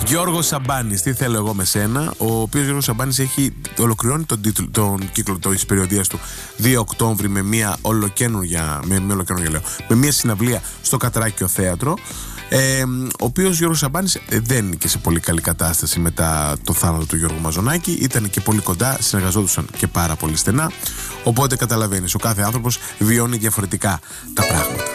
Γιώργος Σαμπάνης, τι θέλω εγώ με σένα. Ο οποίος Γιώργος Σαμπάνης έχει ολοκληρώνει τον κύκλο της περιοδίας του 2 Οκτώβρη με μια ολοκαίνουργια, με μια συναυλία στο Κατράκιο Θέατρο. Ο οποίος Γιώργος Σαμπάνης δεν είναι και σε πολύ καλή κατάσταση μετά το θάνατο του Γιώργου Μαζονάκη. Ήταν και πολύ κοντά, συνεργαζόντουσαν και πάρα πολύ στενά. Οπότε καταλαβαίνεις, ο κάθε άνθρωπος βιώνει διαφορετικά τα πράγματα.